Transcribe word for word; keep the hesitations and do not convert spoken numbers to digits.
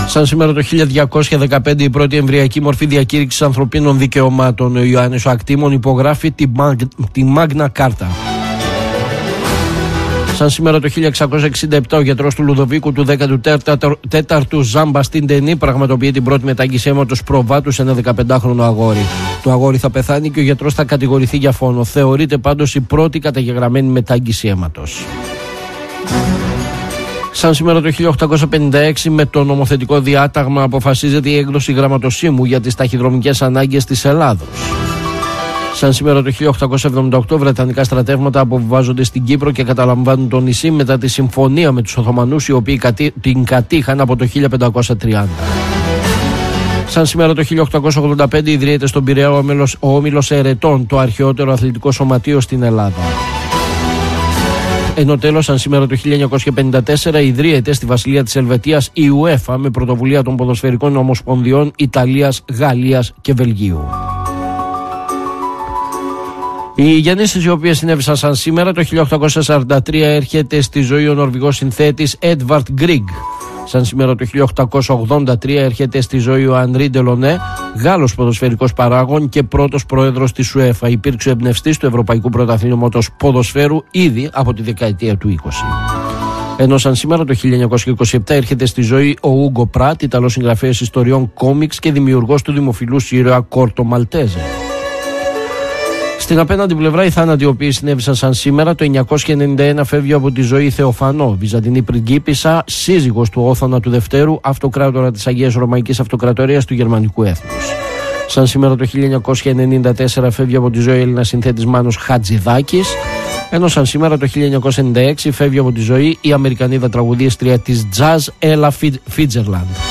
Σαν σήμερα το χίλια διακόσια δεκαπέντε η πρώτη εμβριακή μορφή διακήρυξης ανθρωπίνων δικαιωμάτων, ο Ιωάννης ο Ακτήμων, υπογράφει τη, Μαγ, τη Μάγνα Κάρτα. Σαν σήμερα το χίλια εξακόσια εξήντα επτά ο γιατρός του Λουδοβίκου του δέκατου τέταρτου Ζάμπα στην Τενή πραγματοποιεί την πρώτη μετάγγιση αίματος προβάτου σε ένα δεκαπεντάχρονο αγόρι. Το αγόρι θα πεθάνει και ο γιατρός θα κατηγορηθεί για φόνο. Θεωρείται πάντως η πρώτη καταγεγραμμένη μετάγγιση αίματος. Σαν σήμερα το χίλια οκτακόσια πενήντα έξι με το νομοθετικό διάταγμα αποφασίζεται η έκδοση γραμματοσύμου για τις ταχυδρομικές ανάγκες της Ελλάδος. Σαν σήμερα το χίλια οκτακόσια εβδομήντα οκτώ βρετανικά στρατεύματα αποβιβάζονται στην Κύπρο και καταλαμβάνουν το νησί μετά τη συμφωνία με τους Οθωμανούς, οι οποίοι την κατήχαν από το χίλια πεντακόσια τριάντα. Σαν σήμερα το χίλια οκτακόσια ογδόντα πέντε ιδρύεται στον Πειραιά ο Όμιλος Ερετών, το αρχαιότερο αθλητικό σωματείο στην Ελλάδα. Ενώ τέλος, σαν σήμερα το χίλια εννιακόσια πενήντα τέσσερα ιδρύεται στη Βασιλεία της Ελβετίας η UEFA με πρωτοβουλία των ποδοσφαιρικών ομοσπονδιών Ιταλίας, Γαλλίας και Βελγίου. Οι γεννήσεις οι οποίες συνέβησαν σαν σήμερα το χίλια οκτακόσια σαράντα τρία έρχεται στη ζωή ο Νορβηγός συνθέτης Edvard Grieg. Σαν σήμερα το χίλια οκτακόσια ογδόντα τρία έρχεται στη ζωή ο Ανρί Ντελονέ, Γάλλος ποδοσφαιρικός παράγων και πρώτος πρόεδρος της UEFA. Υπήρξε ο εμπνευστής του Ευρωπαϊκού Πρωταθλήματος Ποδοσφαίρου ήδη από τη δεκαετία του είκοσι. Ενώ σαν σήμερα το χίλια εννιακόσια είκοσι επτά έρχεται στη ζωή ο Ούγκο Πράτ, Ιταλός συγγραφέας ιστοριών κόμιξ και δημιουργός του δημοφιλούς ήρωα Κόρτο Μαλτέζε. Στην απέναντι πλευρά οι θάνατοι οι οποίοι συνέβησαν σαν σήμερα το εννιακόσια ενενήντα ένα φεύγει από τη ζωή Θεοφανό, Βυζαντινή πριγκίπισσα, σύζυγος του Όθωνα του Δευτέρου, αυτοκράτορα της Αγίας Ρωμαϊκής Αυτοκρατορίας του Γερμανικού έθνους. Σαν σήμερα το χίλια εννιακόσια ενενήντα τέσσερα φεύγει από τη ζωή Έλληνας συνθέτης Μάνος Χατζηδάκης, ενώ σαν σήμερα το χίλια εννιακόσια ενενήντα έξι φεύγει από τη ζωή η Αμερικανίδα τραγουδίστρια της jazz Ella Fitzgerald.